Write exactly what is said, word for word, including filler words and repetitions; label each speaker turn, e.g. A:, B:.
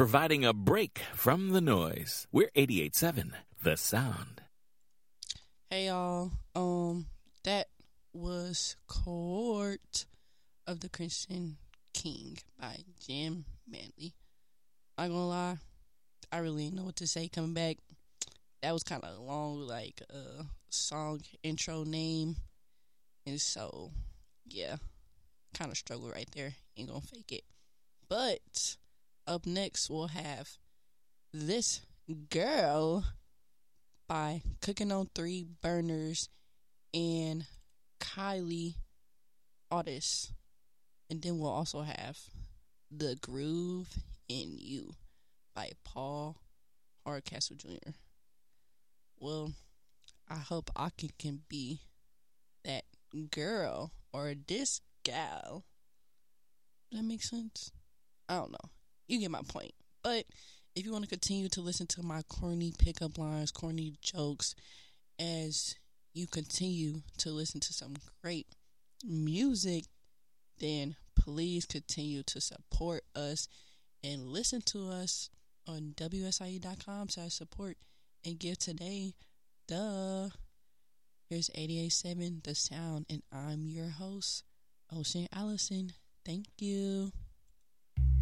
A: providing a break from the noise. We're eighty-eight seven, The Sound.
B: Hey y'all, um, that was Court of the Crimson King by Jim Manley. Not gonna lie, I really didn't know what to say coming back. That was kind of a long, like, uh, song intro name, and so, yeah, kind of struggle right there. Ain't gonna fake it. But up next, we'll have This Girl by Cooking on Three Burners and Kylie Otis. And then we'll also have The Groove in You by Paul Hardcastle Junior Well, I hope I can, can be that girl or this gal. Does that make sense? I don't know. You get my point. But if you want to continue to listen to my corny pickup lines, corny jokes, as you continue to listen to some great music, then please continue to support us and listen to us on W S I E dot com slash support and give today. Duh. Here's eighty-eight seven The Sound, and I'm your host, Ocean Allison. Thank you.